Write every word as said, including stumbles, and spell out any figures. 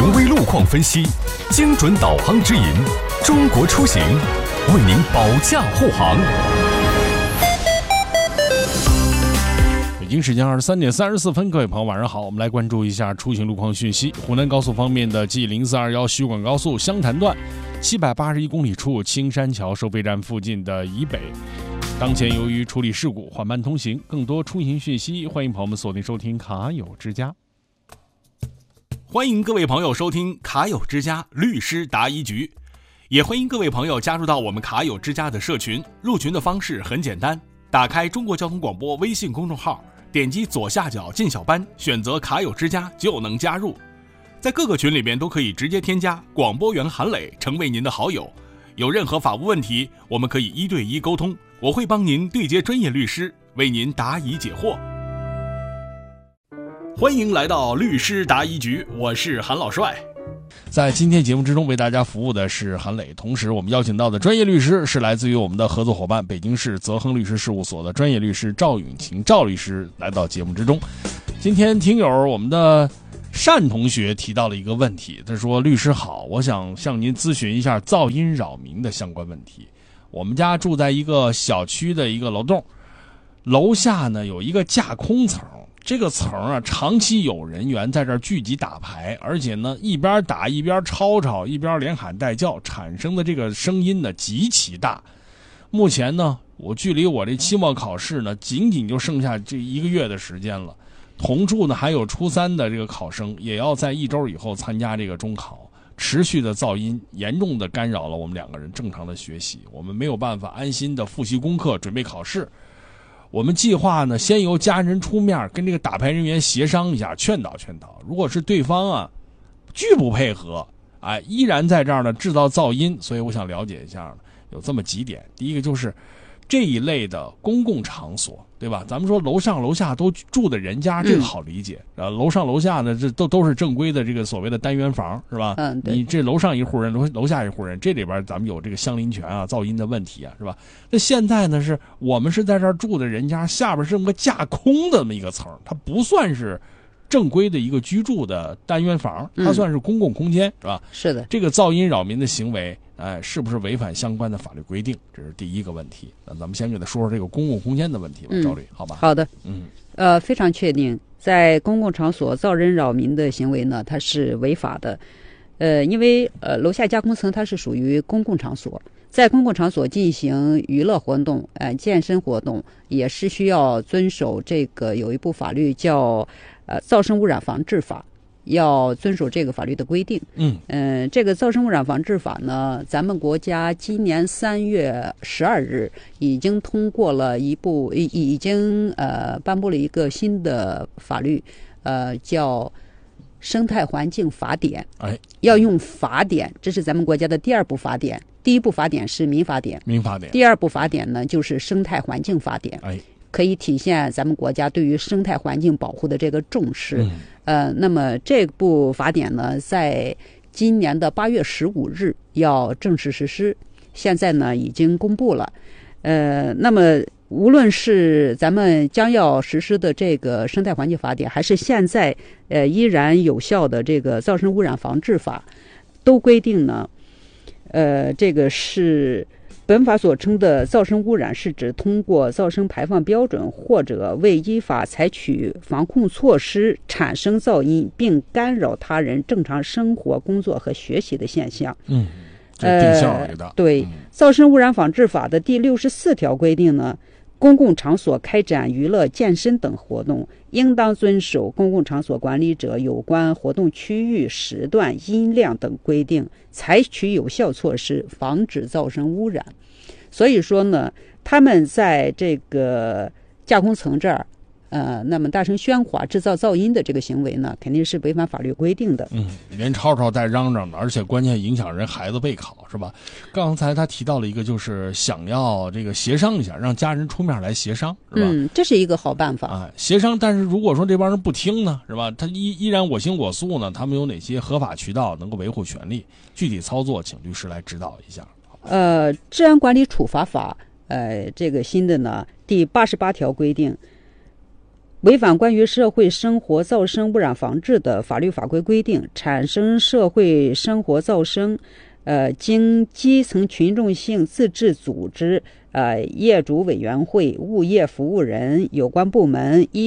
权威路况分析，精准导航指引，中国出行为您保驾护航。 北京时间二十三点三十四分，各位朋友晚上好，我们来关注一下出行路况讯息。湖南高速方面的 G 零四二一徐广高速湘潭段七百八十一公里处青山桥收费站附近的以北，当前由于处理事故缓慢通行。更多出行讯息，欢迎朋友们锁定收听卡友之家。 欢迎各位朋友收听卡友之家律师答疑局，也欢迎各位朋友加入到我们卡友之家的社群。入群的方式很简单，打开中国交通广播微信公众号，点击左下角进小班，选择卡友之家就能加入。在各个群里面都可以直接添加广播员韩磊成为您的好友，有任何法务问题我们可以一对一沟通，我会帮您对接专业律师，为您答疑解惑。欢迎来到律师答疑局，我是韩老帅。 在今天节目之中为大家服务的是韩磊，同时我们邀请到的专业律师是来自于我们的合作伙伴北京市泽亨律师事务所的专业律师赵允晴赵律师来到节目之中。今天听友我们的单同学提到了一个问题，他说：律师好，我想向您咨询一下噪音扰民的相关问题。我们家住在一个小区的一个楼栋，楼下呢有一个架空层，这个层啊长期有人员在这儿聚集打牌，而且呢一边打一边吵吵，一边连喊带叫，产生的这个声音呢极其大。目前呢我距离我这期末考试呢仅仅就剩下这一个月的时间了，同处呢还有初三的这个考生也要在一周以后参加这个中考，持续的噪音严重的干扰了我们两个人正常的学习，我们没有办法安心的复习功课准备考试。我们计划呢先由家人出面跟这个打牌人员协商一下，劝导劝导，如果是对方啊拒不配合，哎依然在这儿呢制造噪音，所以我想了解一下呢有这么几点。第一个就是这一类的公共场所，对吧？咱们说楼上楼下都住的人家，这个好理解。呃、嗯，楼上楼下呢，这都都是正规的这个所谓的单元房，是吧？ 嗯，对。 你这楼上一户人，楼楼下一户人，这里边咱们有这个相邻权啊、噪音的问题啊，是吧？那现在呢，是我们是在这儿住的人家，下边是这么个架空的这么一个层，它不算是正规的一个居住的单元房，它算是公共空间，嗯、是吧？ 是的。 这个噪音扰民的行为，哎，是不是违反相关的法律规定？这是第一个问题。那咱们先给他说说这个公共空间的问题吧，赵律，好吧？ 好的， 嗯， 呃，非常确定，在公共场所噪人扰民的行为呢，它是违法的。呃，因为呃，楼下架空层它是属于公共场所，在公共场所进行娱乐活动、呃，健身活动，也是需要遵守这个有一部法律叫呃噪声污染防治法。要遵守这个法律的规定。 嗯， 呃，这个噪声污染防治法呢，咱们国家今年三月十二日已经通过了一部，已已经呃颁布了一个新的法律，呃，叫生态环境法典。 哎， 要用法典，这是咱们国家的第二部法典。第一部法典是民法典， 民法典。第二部法典呢就是生态环境法典。 哎。 可以体现咱们国家对于生态环境保护的这个重视。 嗯、 呃，那么这部法典呢，在今年的八月十五日要正式实施，现在呢已经公布了。呃，那么无论是咱们将要实施的这个生态环境法典，还是现在呃依然有效的这个噪声污染防治法，都规定呢，呃，这个是。本法所称的噪声污染是指通过噪声排放标准或者未依法采取防控措施产生噪音并干扰他人正常生活、工作和学习的现象。 嗯，这定性儿的。 对， 嗯、 噪声污染防治法的第六十四条规定呢，公共场所开展娱乐、健身等活动，应当遵守公共场所管理者有关活动区域、时段、音量等规定，采取有效措施，防止噪声污染。所以说呢，他们在这个架空层这儿，呃，那么大声喧哗、制造噪音的这个行为呢，肯定是违反法律规定的。 嗯，连吵吵带嚷嚷的，而且关键影响人孩子备考，是吧？刚才他提到了一个，就是想要这个协商一下，让家人出面来协商，是吧？ 嗯，这是一个好办法啊。协商，但是如果说这帮人不听呢，是吧？他依依然我行我素呢，他们有哪些合法渠道能够维护权利？具体操作，请律师来指导一下。 呃，治安管理处罚法，呃，这个新的呢，第八十八条规定， 违反关于社会生活噪声污染防治的法律法规规定，产生社会生活噪声，呃，经基层群众性自治组织、呃业主委员会、物业服务人、有关部门依